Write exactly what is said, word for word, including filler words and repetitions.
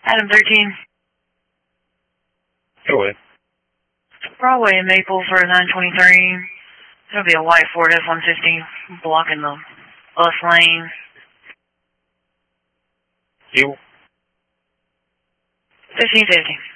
Adam thirteen. Go ahead. Broadway and Maple for nine twenty-three. It'll be a white Ford F one fifty blocking the bus lane. You? fifteen fifty.